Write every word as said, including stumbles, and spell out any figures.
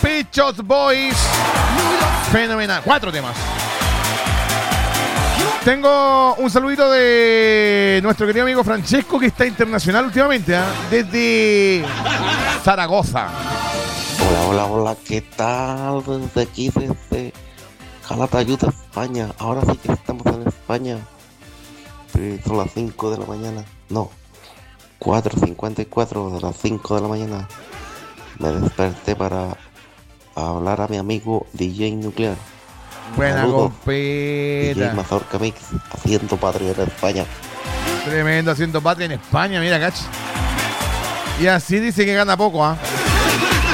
Pet Shop Boys. Fenomenal. Cuatro temas. Tengo un saludito de nuestro querido amigo Francesco, que está internacional últimamente, ¿eh? Desde Zaragoza. Hola, hola, hola, ¿qué tal? Desde aquí, desde Calatayud, España. Ahora sí que estamos en España. Pero son las cinco de la mañana. No, cuatro cincuenta y cuatro de las cinco de la mañana. Me desperté para hablar a mi amigo D J Nuclear. Buena Saludos. competa. D J Mazorca Mix, haciendo patria en España. Tremendo, haciendo patria en España, mira, cach. Y así dice que gana poco, ¿ah? ¿eh?